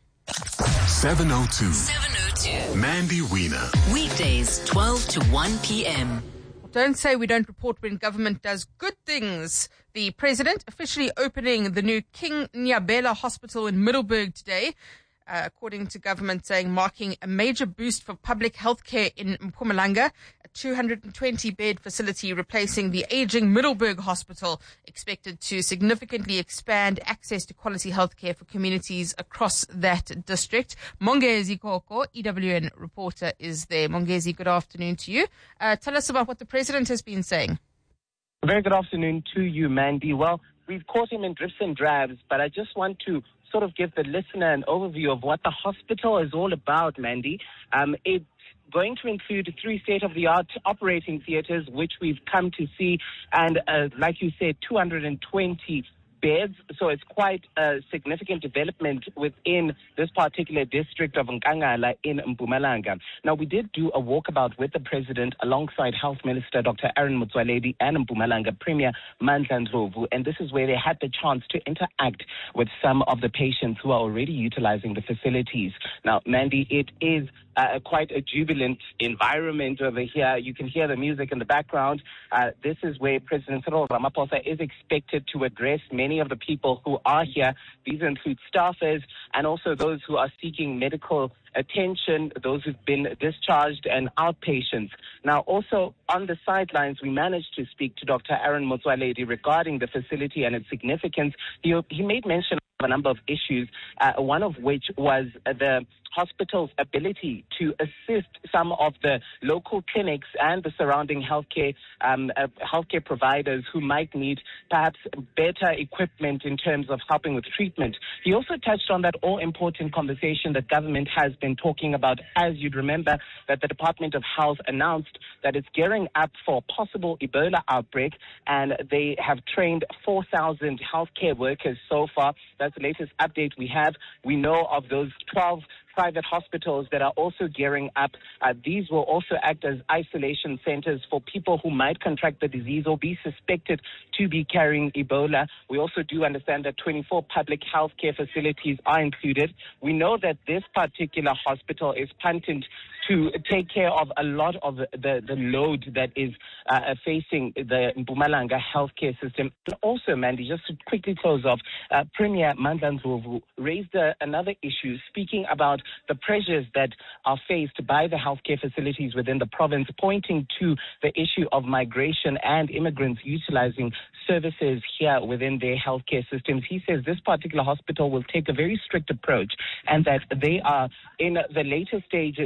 seven oh two. seven oh two. Mandy Wiener. Weekdays, twelve to one p.m. Don't say we don't report when government does good things. The president officially opening the new King Nyabela Hospital in Middelburg today, uh, according to government, saying marking a major boost for public health care in Mpumalanga, a two hundred twenty bed facility replacing the aging Middelburg Hospital, expected to significantly expand access to quality health care for communities across that district. Mongezi Koko, E W N reporter, is there. Mongezi, good afternoon to you. Uh, tell us about what the president has been saying. Very good afternoon to you, Mandy. Well, we've caught him in drifts and drabs, but I just want to sort of give the listener an overview of what the hospital is all about, Mandy. Um, it's going to include three state-of-the-art operating theaters, which we've come to see, and uh, like you said, two hundred twenty beds. So it's quite a significant development within this particular district of Nkangala in Mpumalanga. Now, we did do a walkabout with the president alongside Health Minister Doctor Aaron Motsoaledi and Mpumalanga Premier Mandla Ndlovu, and this is where they had the chance to interact with some of the patients who are already utilizing the facilities. Now, Mandy, it is uh, quite a jubilant environment over here. You can hear the music in the background. Uh, this is where President Cyril Ramaphosa is expected to address many of the people who are here. These include staffers and also those who are seeking medical attention, those who've been discharged, and outpatients. Now, also on the sidelines, we managed to speak to Doctor Aaron Motsoaledi regarding the facility and its significance. He, he made mention of a number of issues, uh, one of which was uh, the hospital's ability to assist some of the local clinics and the surrounding healthcare um, uh, healthcare providers who might need perhaps better equipment in terms of helping with treatment. He also touched on that all-important conversation that government has been talking about. As you'd remember, that the Department of Health announced that it's gearing up for a possible Ebola outbreak, and they have trained four thousand healthcare workers so far. That's the latest update we have. We know of those twelve private hospitals that are also gearing up. Uh, these will also act as isolation centers for people who might contract the disease or be suspected to be carrying Ebola. We also do understand that twenty-four public health care facilities are included. We know that this particular hospital is punted to take care of a lot of the, the load that is uh, facing the Mpumalanga healthcare system. And also, Mandy, just to quickly close off, uh, Premier Mandla Ndlovu raised uh, another issue, speaking about the pressures that are faced by the healthcare facilities within the province, pointing to the issue of migration and immigrants utilizing services here within their healthcare systems. He says this particular hospital will take a very strict approach and that they are in the later stages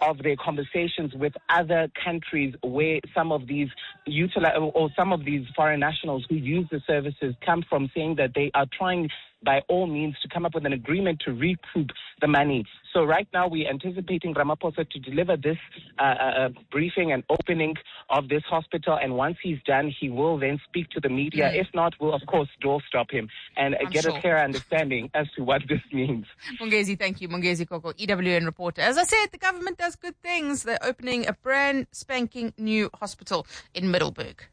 of their conversations with other countries where some of these utilize, or some of these foreign nationals who use the services come from, saying that they are trying by all means to come up with an agreement to recoup the money. So right now we're anticipating Ramaphosa to deliver this uh, uh, briefing and opening of this hospital, and once he's done, he will then speak to the media. Mm. If not, we'll of course doorstop him and uh, get sure. a clear understanding as to what this means. Mongezi, thank you. Mongezi Koko, E W N reporter. As I said, the government does good things. They're opening a brand spanking new hospital in Middelburg.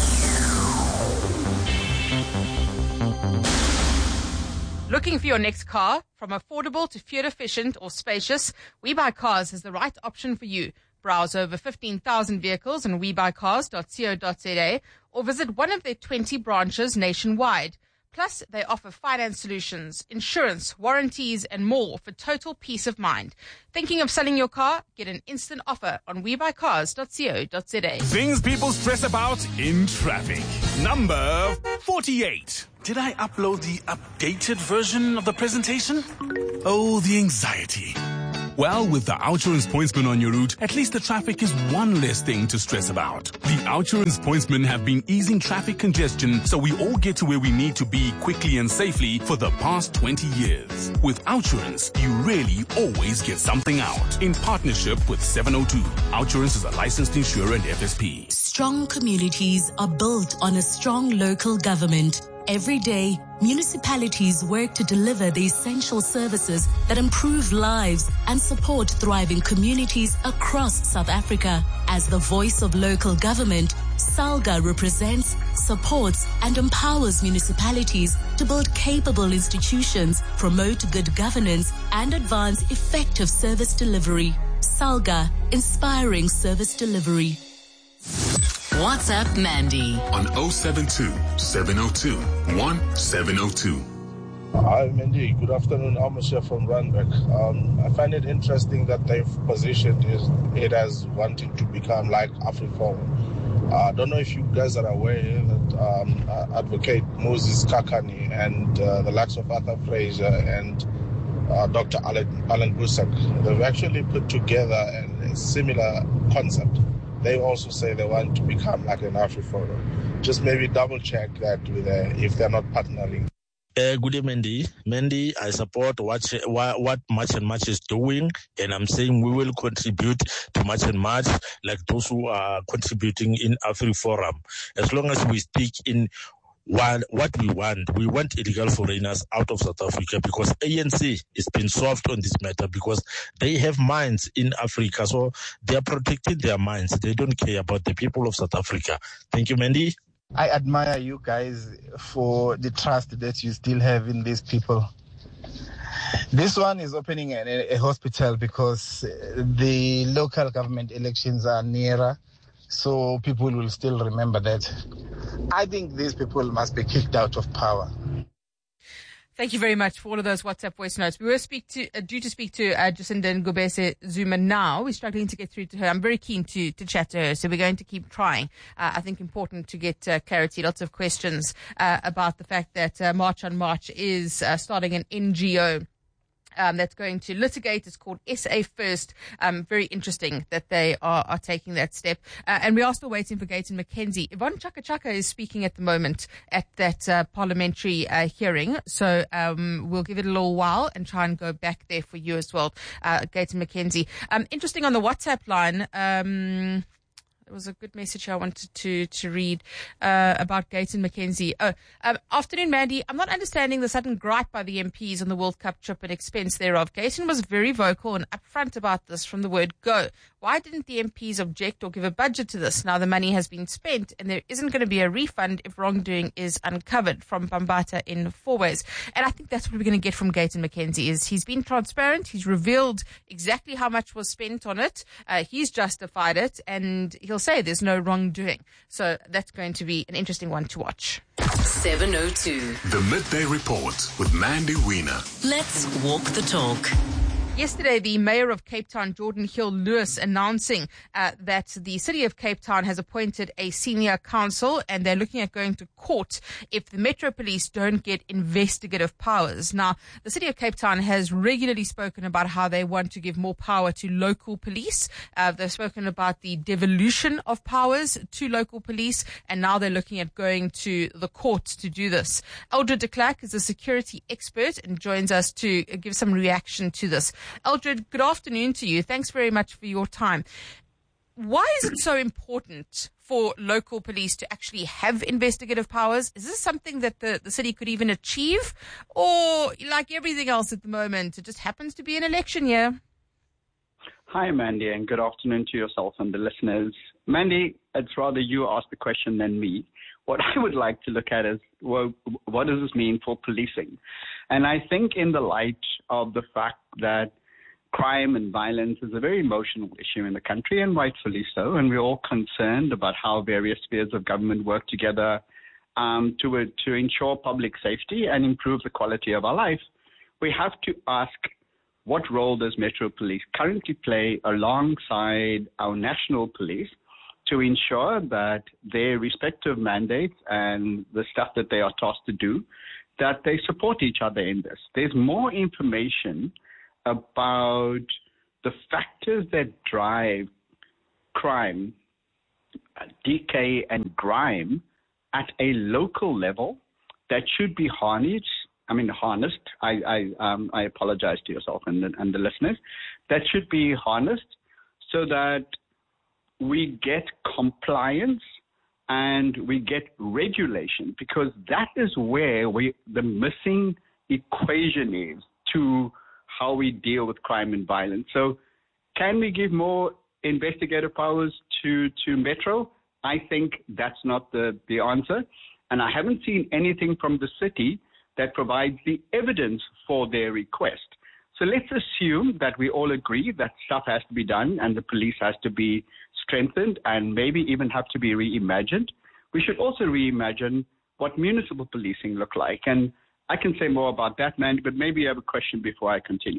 Looking for your next car? From affordable to fuel efficient or spacious, WeBuyCars is the right option for you. Browse over fifteen thousand vehicles on we buy cars dot co dot za or visit one of their twenty branches nationwide. Plus, they offer finance solutions, insurance, warranties, and more for total peace of mind. Thinking of selling your car? Get an instant offer on we buy cars dot co dot za. Things people stress about in traffic. Number forty-eight. Did I upload the updated version of the presentation? Oh, the anxiety. Well, with the Outsurance Pointsman on your route, at least the traffic is one less thing to stress about. The Outsurance Pointsmen have been easing traffic congestion so we all get to where we need to be quickly and safely for the past twenty years. With Outsurance, you really always get something out. In partnership with seven oh two, Outsurance is a licensed insurer and F S P. Strong communities are built on a strong local government. Every day, municipalities work to deliver the essential services that improve lives and support thriving communities across South Africa. As the voice of local government, SALGA represents, supports, and empowers municipalities to build capable institutions, promote good governance, and advance effective service delivery. SALGA, inspiring service delivery. WhatsApp Mandy on oh seven two, seven oh two, one seven oh two. Hi Mandy, good afternoon. Amos here from Randburg. Um, I find it interesting that they've positioned it as wanting to become like AfriForum. I uh, don't know if you guys are aware that um, Advocate Moses Kakani and uh, the likes of Arthur Fraser and uh, Doctor Alan, Alan Gusak, they've actually put together a, a similar concept. They also say they want to become like an AfriForum. Just maybe double check that with uh, if they're not partnering. Uh, good day, Mandy. Mandy, I support what, what March and March is doing, and I'm saying we will contribute to March and March like those who are contributing in AfriForum. As long as we speak in what, what we want, we want illegal foreigners out of South Africa, because A N C is been soft on this matter because they have mines in Africa, so they are protecting their mines. They don't care about the people of South Africa. Thank you, Mandy. I admire you guys for the trust that you still have in these people. This one is opening a, a hospital because the local government elections are nearer, so people will still remember that. I think these people must be kicked out of power. Thank you very much for all of those WhatsApp voice notes. We were speak to, uh, due to speak to uh, Jacinda Ngobese Zuma now. We're struggling to get through to her. I'm very keen to, to chat to her, so we're going to keep trying. Uh, I think important to get uh, clarity, lots of questions uh, about the fact that uh, March on March is uh, starting an N G O. Um, that's going to litigate. It's called S A First. Um, very interesting that they are, are taking that step. Uh, and we are still waiting for Gayton McKenzie. Yvonne Chaka Chaka is speaking at the moment at that uh, parliamentary uh, hearing. So um, we'll give it a little while and try and go back there for you as well, uh, Gayton McKenzie. Um, interesting on the WhatsApp line. Um, There was a good message I wanted to, to read uh, about Gayton McKenzie. Oh, um, afternoon, Mandy. I'm not understanding the sudden gripe by the M Ps on the World Cup trip and expense thereof. Gayton was very vocal and upfront about this from the word go. Why didn't the M Ps object or give a budget to this? Now the money has been spent and there isn't going to be a refund if wrongdoing is uncovered. From Bambata in Fourways. And I think that's what we're going to get from Gayton McKenzie is he's been transparent. He's revealed exactly how much was spent on it. Uh, he's justified it and he'll say there's no wrongdoing. So that's going to be an interesting one to watch. seven oh two. The Midday Report with Mandy Wiener. Let's walk the talk. Yesterday, the mayor of Cape Town, Jordan Hill-Lewis, announcing uh, that the city of Cape Town has appointed a senior counsel and they're looking at going to court if the Metro Police don't get investigative powers. Now, the city of Cape Town has regularly spoken about how they want to give more power to local police. Uh, they've spoken about the devolution of powers to local police, and now they're looking at going to the courts to do this. Eldred de Klerk is a security expert and joins us to give some reaction to this. Eldred, good afternoon to you. Thanks very much for your time. Why is it so important for local police to actually have investigative powers? Is this something that the, the city could even achieve? Or, like everything else at the moment, it just happens to be an election year? Hi, Mandy, and good afternoon to yourself and the listeners. Mandy, it's rather you ask the question than me. What I would like to look at is, well, what does this mean for policing? And I think in the light of the fact that crime and violence is a very emotional issue in the country, and rightfully so, and we're all concerned about how various spheres of government work together um, to, to ensure public safety and improve the quality of our life, we have to ask, what role does Metro Police currently play alongside our national police to ensure that their respective mandates and the stuff that they are tasked to do, that they support each other in this? There's more information about the factors that drive crime, decay, and grime at a local level that should be harnessed. I mean, harnessed. I I, um, I apologize to yourself and the, and the listeners. That should be harnessed so that we get compliance and we get regulation, because that is where we the missing equation is to how we deal with crime and violence. So can we give more investigative powers to, to Metro? I think that's not the, the answer. And I haven't seen anything from the city that provides the evidence for their request. So let's assume that we all agree that stuff has to be done and the police has to be strengthened and maybe even have to be reimagined. We should also reimagine what municipal policing look like. And I can say more about that, man, but maybe you have a question before I continue.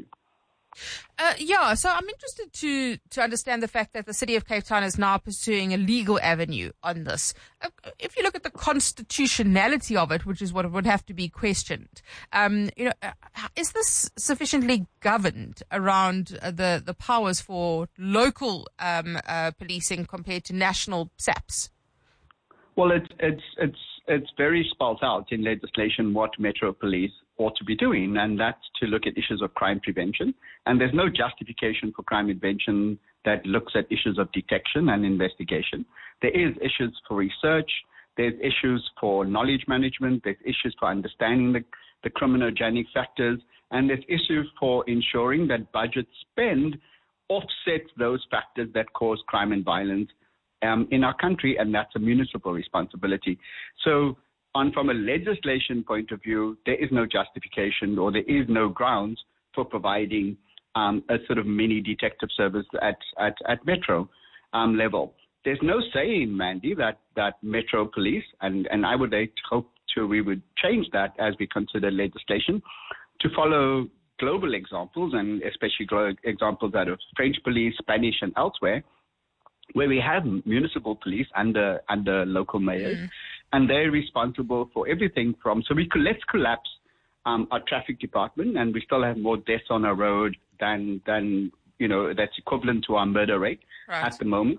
Uh, yeah, so I'm interested to to understand the fact that the city of Cape Town is now pursuing a legal avenue on this. Uh, if you look at the constitutionality of it, which is what would have to be questioned, um, you know, uh, is this sufficiently governed around uh, the the powers for local um, uh, policing compared to national S A Ps? Well, it's it's it's it's very spelled out in legislation what Metro Police ought to be doing, and that's to look at issues of crime prevention. And there's no justification for crime prevention that looks at issues of detection and investigation. There is issues for research. There's issues for knowledge management. There's issues for understanding the, the criminogenic factors. And there's issues for ensuring that budget spend offsets those factors that cause crime and violence um, in our country, and that's a municipal responsibility. So on from a legislation point of view, there is no justification or there is no grounds for providing um, a sort of mini detective service at, at, at Metro um, level. There's no saying, Mandy, that, that Metro Police, and, and I would hope to we would change that as we consider legislation, to follow global examples, and especially global examples out of French police, Spanish, and elsewhere, where we have municipal police under under local mayors, mm. and they're responsible for everything from, so we could, let's collapse um, our traffic department, and we still have more deaths on our road than, than you know, that's equivalent to our murder rate right. at the moment.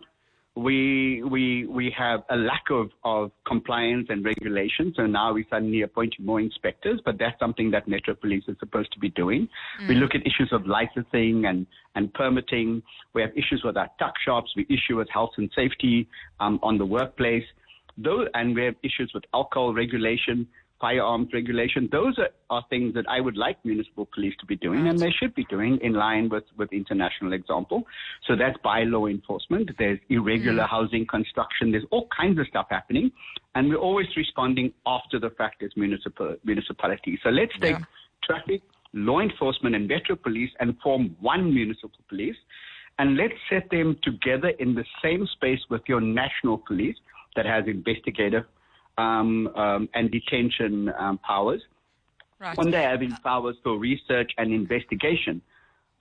We we we have a lack of, of compliance and regulation, so now we're suddenly appointing more inspectors, but that's something that Metro Police is supposed to be doing. Mm. We look at issues of licensing and, and permitting. We have issues with our tuck shops. We issue with health and safety um, on the workplace. Those, and we have issues with alcohol regulation, firearms regulation. Those are, are things that I would like municipal police to be doing, right. and they should be doing in line with, with international example. So that's by law enforcement. There's irregular mm. housing construction. There's all kinds of stuff happening. And we're always responding after the fact as municipal municipalities. So let's take yeah. traffic, law enforcement, and Metro Police and form one municipal police. And let's set them together in the same space with your national police that has investigative Um, um, and detention um, powers. Right. When they're having powers for research and investigation.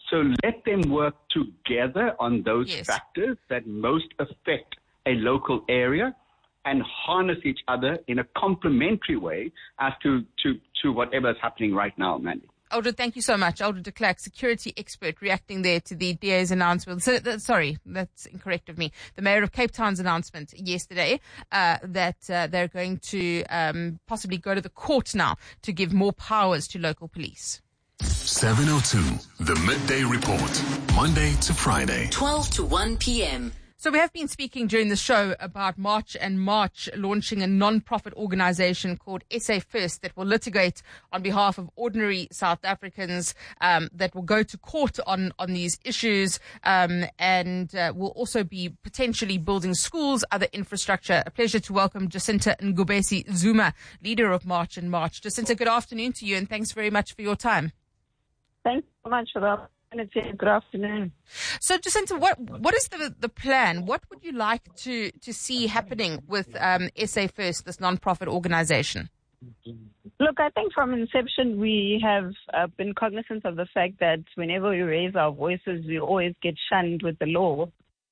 So let them work together on those Yes. factors that most affect a local area and harness each other in a complementary way as to, to, to whatever is happening right now, Mandy. Aldred, thank you so much. Aldred de Klerk, security expert, reacting there to the D A's announcement. So, uh, sorry, that's incorrect of me. The Mayor of Cape Town's announcement yesterday uh, that uh, they're going to um, possibly go to the court now to give more powers to local police. seven oh two, the Midday Report, Monday to Friday. twelve to one p.m. So we have been speaking during the show about March and March launching a non-profit organization called S A First that will litigate on behalf of ordinary South Africans, um, that will go to court on, on these issues, um, and uh, will also be potentially building schools, other infrastructure. A pleasure to welcome Jacinta Ngubesi Zuma, leader of March and March. Jacinta, good afternoon to you, and thanks very much for your time. Thanks so much for the opportunity. Good afternoon. So, Jacinta, what what is the the plan? What would you like to, to see happening with um, S A First, this non-profit organization? Look, I think from inception we have uh, been cognizant of the fact that whenever we raise our voices, we always get shunned with the law.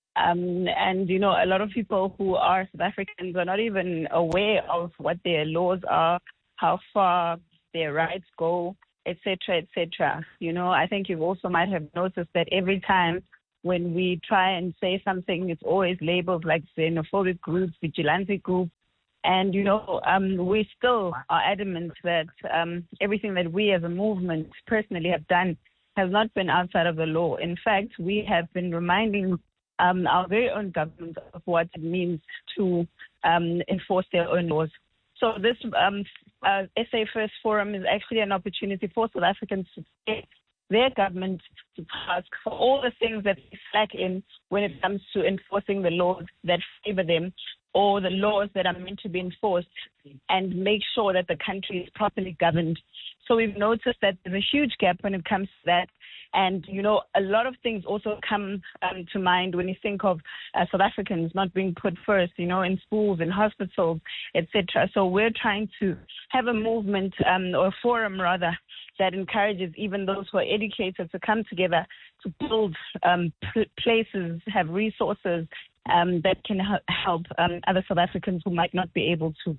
Um, and, you know, a lot of people who are South Africans are not even aware of what their laws are, how far their rights go, et cetera, et cetera. You know, I think you also might have noticed that every time when we try and say something, it's always labeled like xenophobic groups, vigilante group. And, you know, um, we still are adamant that um, everything that we as a movement personally have done has not been outside of the law. In fact, we have been reminding um, our very own government of what it means to um, enforce their own laws. So this um, uh, S A First Forum is actually an opportunity for South Africans to take their government to task for all the things that they slack in when it comes to enforcing the laws that favor them or the laws that are meant to be enforced, and make sure that the country is properly governed. So we've noticed that there's a huge gap when it comes to that. And, you know, a lot of things also come um, to mind when you think of uh, South Africans not being put first, you know, in schools, in hospitals, et cetera. So we're trying to have a movement um, or a forum, rather, that encourages even those who are educated to come together to build um, p- places, have resources um, that can h- help um, other South Africans who might not be able to.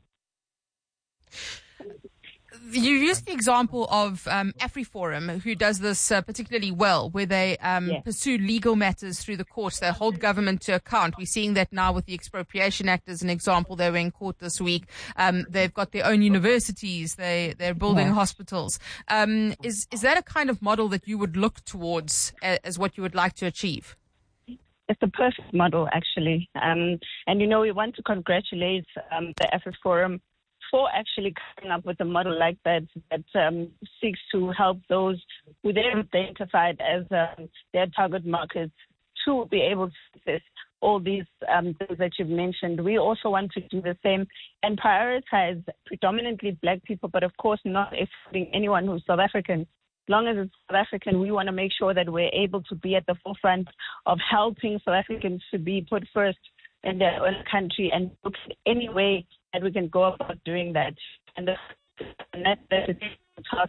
You used the example of um, AfriForum, who does this uh, particularly well, where they um, Yeah. pursue legal matters through the courts. They hold government to account. We're seeing that now with the Expropriation Act as an example. They were in court this week. Um, they've got their own universities. They, they're building Yeah. hospitals. Um, is, is that a kind of model that you would look towards as, as what you would like to achieve? It's the perfect model, actually. Um, and, you know, we want to congratulate um, the AfriForum for actually coming up with a model like that that um, seeks to help those who they have identified as um, their target markets to be able to access all these um, things that you've mentioned. We also want to do the same and prioritize predominantly black people, but of course not excluding anyone who's South African. As long as it's South African, we want to make sure that we're able to be at the forefront of helping South Africans to be put first in their own country and look at any way that we can go about doing that. And the and that, that's a task.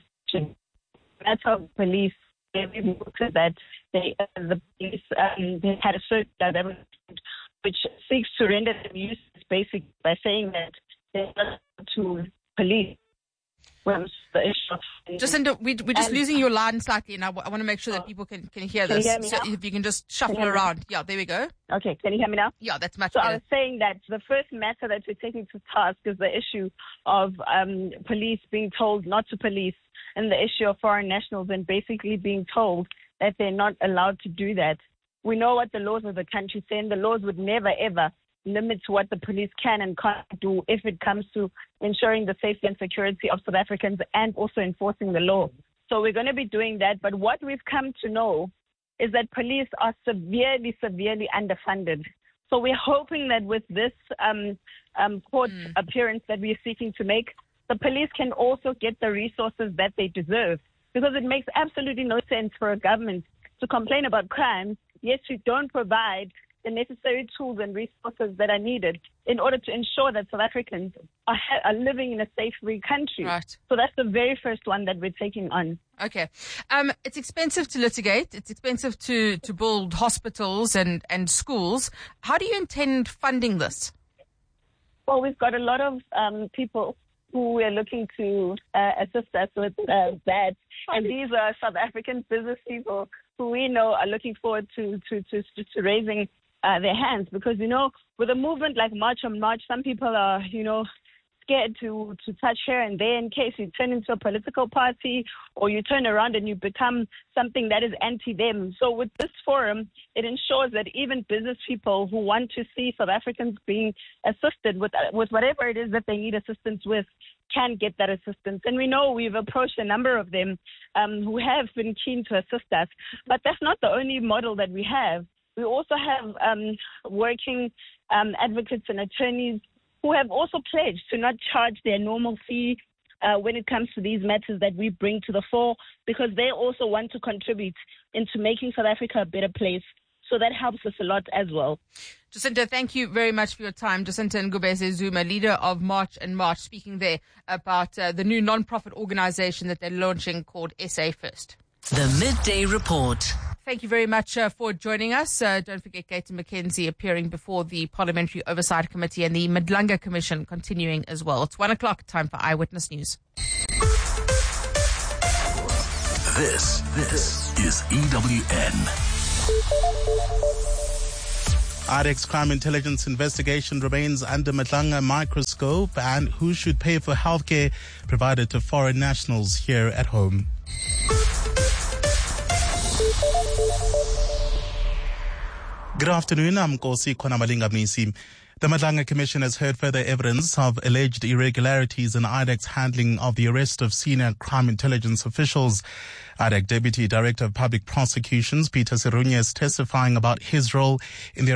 That's how police, they've looked at that. They, uh, the police um, they had a certain which seeks to render them useless, basically, by saying that they're not to police. Well, the issue. Jacinta, we, we're just And- losing your line slightly, and I, w- I want to make sure that people can, can hear Can you this. hear me So now? if you can just shuffle Can you hear me? around. Yeah, there we go. Okay, can you hear me now? Yeah, that's much So I better. was saying that the first matter that we're taking to task is the issue of um, police being told not to police, and the issue of foreign nationals and basically being told that they're not allowed to do that. We know what the laws of the country say, and the laws would never, ever limit what the police can and can't do if it comes to ensuring the safety and security of South Africans and also enforcing the law. So we're going to be doing that. But what we've come to know is that police are severely, severely underfunded. So we're hoping that with this um, um, court mm. appearance that we're seeking to make, the police can also get the resources that they deserve. Because it makes absolutely no sense for a government to complain about crime, yet you don't provide the necessary tools and resources that are needed in order to ensure that South Africans are, ha- are living in a safe, free country. Right. So that's the very first one that we're taking on. Okay. Um, it's expensive to litigate. It's expensive to, to build hospitals and, and schools. How do you intend funding this? Well, we've got a lot of um, people who are looking to uh, assist us with uh, that. And these are South African business people who we know are looking forward to, to, to, to raising uh, their hands. Because, you know, with a movement like March on March, some people are, you know, scared to, to touch here and there in case you turn into a political party or you turn around and you become something that is anti-them. So with this forum, it ensures that even business people who want to see South Africans being assisted with, with whatever it is that they need assistance with can get that assistance. And we know we've approached a number of them um, who have been keen to assist us. But that's not the only model that we have. We also have um, working um, advocates and attorneys who have also pledged to not charge their normal fee uh, when it comes to these matters that we bring to the fore, because they also want to contribute into making South Africa a better place. So that helps us a lot as well. Jacinta, thank you very much for your time. Jacinta Ngubese Zuma, leader of March and March, speaking there about uh, the new non-profit organization that they're launching called S A First. The Midday Report. Thank you very much uh, for joining us. Uh, don't forget Gayton McKenzie appearing before the Parliamentary Oversight Committee and the Madlanga Commission continuing as well. It's one o'clock, time for Eyewitness News. This, this is E W N. I D E X crime intelligence investigation remains under Madlanga microscope, and who should pay for healthcare provided to foreign nationals here at home. Good afternoon, I'm Kosi Konamalinga Mnisi. The Madlanga Commission has heard further evidence of alleged irregularities in I D E X handling of the arrest of senior crime intelligence officials. I D E C Deputy Director of Public Prosecutions, Peter Serunya, is testifying about his role in the